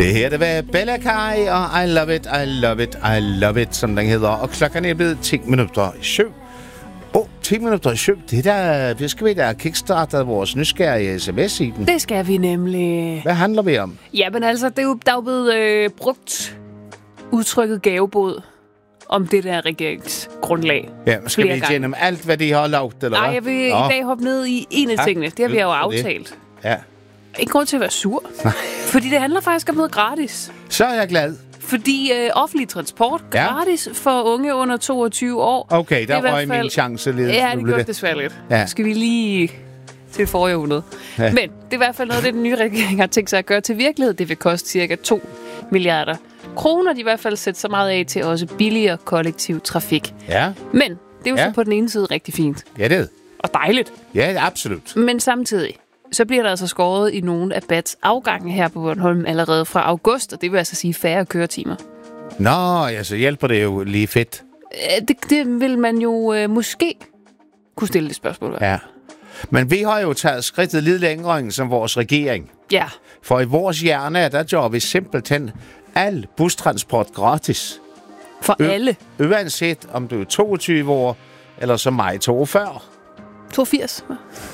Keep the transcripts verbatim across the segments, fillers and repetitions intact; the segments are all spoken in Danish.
Det her, det var Bella Kai og I Love It, I Love It, I Love It, som den hedder. Og klokken er blevet ti minutter i syv. Åh, oh, ti minutter i syv. Det der, det skal vi da kickstartet vores nysgerrige sms i den. Det skal vi nemlig. Hvad handler vi om? Jamen altså, det er jo, der er jo blevet øh, brugt udtrykket gavebod om det der regeringsgrundlag. Ja, skal vi igennem alt, hvad de har lavet, eller Nej, hvad? jeg vil i dag hoppe ned i en af Ja, tingene. Det har vi jo for aftalt. Det. Ja. Ikke grund til at være sur. Fordi det handler faktisk om noget gratis. Så er jeg glad. Fordi øh, offentlig transport Ja. gratis for unge under toogtyve år. Okay, der var var min chance lidt. Ja, det gør det desværre lidt. Ja. Skal vi lige til forrige århundrede. Ja. Men det er i hvert fald noget, det den nye regering har tænkt sig at gøre til virkelighed. Det vil koste cirka to milliarder kroner. De i hvert fald sætte så meget af til også billigere kollektiv trafik. Ja, Men det er jo Ja. så på den ene side rigtig fint ja det er. og dejligt. Ja, absolut. Men samtidig, så bliver der altså skåret i nogle af B A T's afgange her på Bornholm allerede fra august, og det vil altså sige færre køretimer. Nå, ja, så hjælper det jo lige fedt. Øh, Det, det vil man jo øh, måske kunne stille det spørgsmål. Ja. Ja. Men vi har jo taget skridtet lidt længere end som vores regering. ja. For i vores hjerne, der gør vi simpelthen al bustransport gratis. For Ø- alle. Uanset om du er toogtyve år, eller som mig toogfyrre. toogfirs.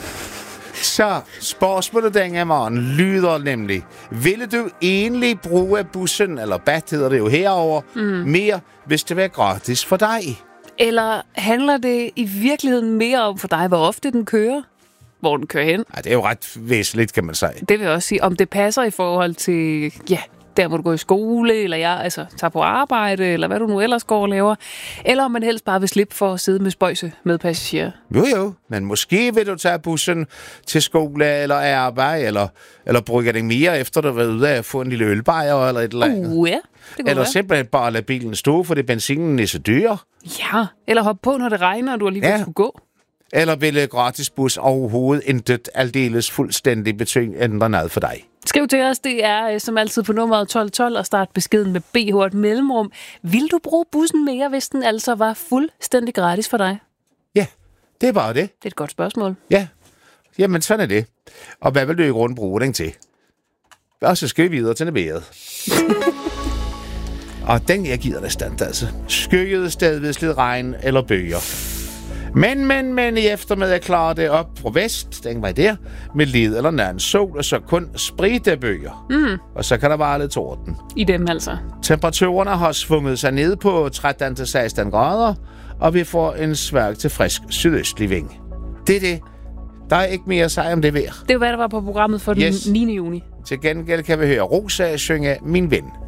Så spørgsmålet den her morgen lyder nemlig, ville du egentlig bruge bussen, eller bat hedder det jo herover, mm. mere, hvis det var gratis for dig? Eller handler det i virkeligheden mere om for dig, hvor ofte den kører? Hvor den kører hen? Ej, det er jo ret væsentligt, kan man sige. Det vil jeg også sige, om det passer i forhold til, ja, der hvor du går i skole, eller jeg altså tager på arbejde, eller hvad du nu ellers går og laver. Eller om man helst bare vil slippe for at sidde med spøjse med passagerer. Jo jo, men måske vil du tage bussen til skole eller arbejde, eller, eller bruge den mere efter du har været ude af at få en lille ølbajer eller et eller andet. Uh, ja, det kunne Eller være. simpelthen bare lade bilen stå, fordi benzinen er så dyr. Ja, eller hoppe på, når det regner, og du alligevel Ja. skulle gå. Eller ville gratis bus overhovedet intet aldeles fuldstændig betød ændre noget for dig? Skriv til os, det er øh, som altid på nummeret tolv tolv og start beskeden med B H et mellemrum. Vil du bruge bussen mere, hvis den altså var fuldstændig gratis for dig? Ja, det er bare det. Det er et godt spørgsmål. Ja, jamen sådan er det. Og hvad vil du i grunden bruge den til? Og så skal vi videre til neveret. Og den, jeg giver dig stand, altså. Skygget sted ved lidt regn eller bøger. Men, men, men i eftermiddag klarer det op fra vest, den var der, med lid eller nærmest sol, og så kun spredte bøger. Mm. Og så kan der være lidt torden. I dem altså. Temperaturerne har svunget sig ned på tretten til seksten grader, og vi får en svag til frisk sydøstlig vind. Det er det. Der er ikke mere at sige om det vejr. Det er jo, hvad der var på programmet for den Yes. niende juni. Til gengæld kan vi høre Rosa synge Min Ven.